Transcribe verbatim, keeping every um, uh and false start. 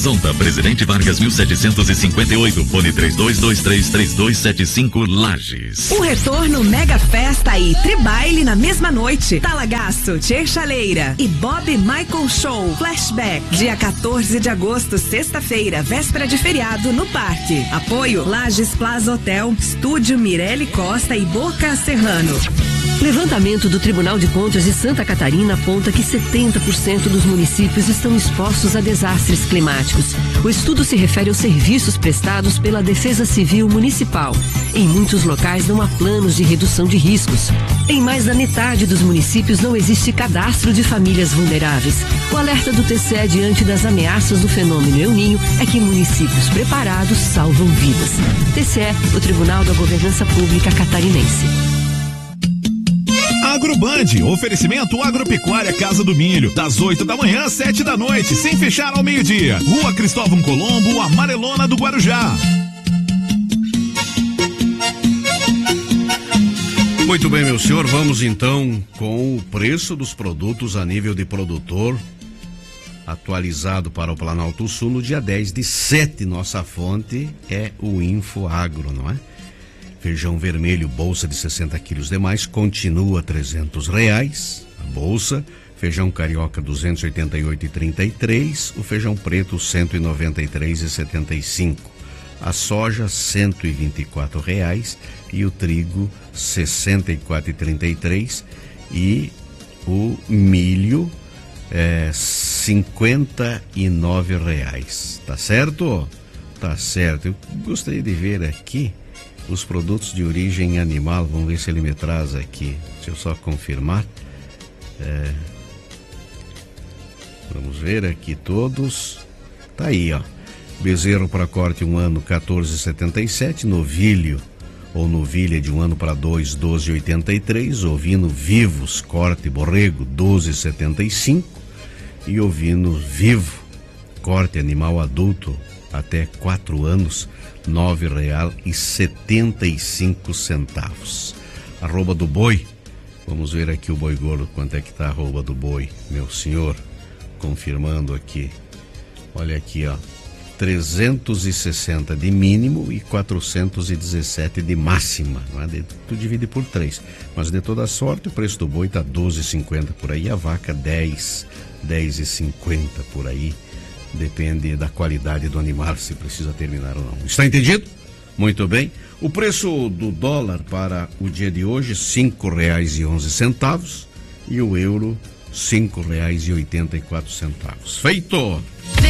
Zonta, Presidente Vargas mil setecentos e cinquenta e oito, fone três dois dois três, três dois sete cinco, Lages. O retorno Mega Festa e Tribaile na mesma noite. Talagaço, Tchê Chaleira e Bob Michael Show. Flashback, dia quatorze de agosto, sexta-feira, véspera de feriado, no Parque. Apoio Lages Plaza Hotel, Estúdio Mirelle Costa e Boca Serrano. Levantamento do Tribunal de Contas de Santa Catarina aponta que setenta por cento dos municípios estão expostos a desastres climáticos. O estudo se refere aos serviços prestados pela Defesa Civil Municipal. Em muitos locais não há planos de redução de riscos. Em mais da metade dos municípios não existe cadastro de famílias vulneráveis. O alerta do T C E diante das ameaças do fenômeno El Ninho é que municípios preparados salvam vidas. T C E, o Tribunal da Governança Pública Catarinense. Agroband, oferecimento Agropecuária Casa do Milho, das oito da manhã às sete da noite, sem fechar ao meio-dia. Rua Cristóvão Colombo, Amarelona do Guarujá. Muito bem, meu senhor, vamos então com o preço dos produtos a nível de produtor, atualizado para o Planalto Sul no dia dez de sete. Nossa fonte é o Info Agro, não é? Feijão vermelho, bolsa de sessenta quilos demais, continua trezentos reais a bolsa. Feijão carioca duzentos e oitenta e oito e trinta e três, o feijão preto cento e noventa e três e setenta e cinco. A soja cento e vinte e quatro reais e o trigo sessenta e quatro e trinta e três e o milho é, cinquenta e nove reais. Tá certo? Tá certo. Eu gostaria de ver aqui os produtos de origem animal. Vamos ver se ele me traz aqui. Deixa eu só confirmar. É... Vamos ver aqui todos. Tá aí, ó. Bezerro para corte um ano, quatorze reais e setenta e sete. Novilho ou novilha de um ano para dois, doze reais e oitenta e três. Ovino vivos, corte borrego, doze reais e setenta e cinco. E ovino vivo, corte animal adulto até quatro anos, nove reais e setenta e cinco centavos. Arroba do boi, vamos ver aqui o boi gordo, quanto é que tá a arroba do boi, meu senhor, confirmando aqui. Olha aqui, ó, trezentos e sessenta de mínimo e quatrocentos e dezessete de máxima, não é? De, tu divide por três, mas de toda sorte o preço do boi tá doze reais e cinquenta por aí, a vaca dez, dez reais e cinquenta por aí. Depende da qualidade do animal, se precisa terminar ou não. Está entendido? Muito bem. O preço do dólar para o dia de hoje, cinco reais e onze centavos. E o euro, cinco reais e oitenta e quatro centavos. Feito!